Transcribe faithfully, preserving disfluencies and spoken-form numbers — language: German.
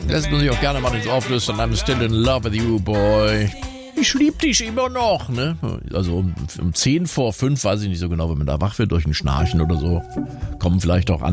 lässt man sich auch gerne mal ins auflösen. I'm still in love with you, boy. Ich lieb dich immer noch, ne? Also um, um zehn vor fünf, weiß ich nicht so genau, wenn man da wach wird durch ein Schnarchen oder so, kommen vielleicht auch